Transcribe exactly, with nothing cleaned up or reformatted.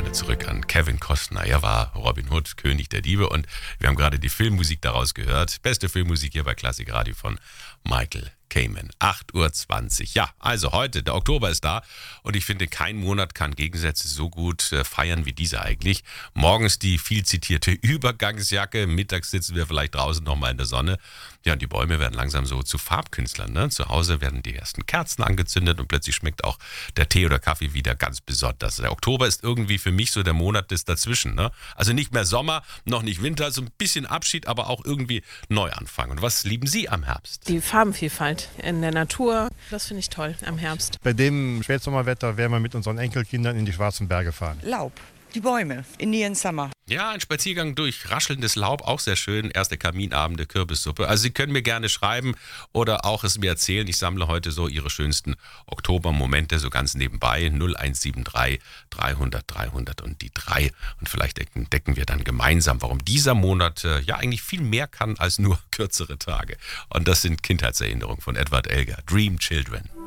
wieder zurück an Kevin Costner. Er war Robin Hood, König der Diebe, und wir haben gerade die Filmmusik daraus gehört. Beste Filmmusik hier bei Klassik Radio von Michael Kamen. acht Uhr zwanzig. Ja, also heute, der Oktober ist da, und ich finde, kein Monat kann Gegensätze so gut äh, feiern wie dieser eigentlich. Morgens die viel zitierte Übergangsjacke, mittags sitzen wir vielleicht draußen nochmal in der Sonne. Ja, und die Bäume werden langsam so zu Farbkünstlern. Ne? Zu Hause werden die ersten Kerzen angezündet und plötzlich schmeckt auch der Tee oder Kaffee wieder ganz besonders. Der Oktober ist irgendwie für mich so der Monat des Dazwischen. Ne? Also nicht mehr Sommer, noch nicht Winter, so ein bisschen Abschied, aber auch irgendwie Neuanfang. Und was lieben Sie am Herbst? Die Farbenvielfalt in der Natur, das finde ich toll am Herbst. Bei dem Spätsommerwetter werden wir mit unseren Enkelkindern in die Schwarzen Berge fahren. Laub, die Bäume, Indian Summer. Ja, ein Spaziergang durch raschelndes Laub, auch sehr schön. Erste Kaminabende, Kürbissuppe. Also Sie können mir gerne schreiben oder auch es mir erzählen. Ich sammle heute so Ihre schönsten Oktobermomente so ganz nebenbei. null eins sieben drei dreihundert dreihundert und die drei. Und vielleicht entdecken wir dann gemeinsam, warum dieser Monat äh, ja eigentlich viel mehr kann als nur kürzere Tage. Und das sind Kindheitserinnerungen von Edward Elgar. Dream Children.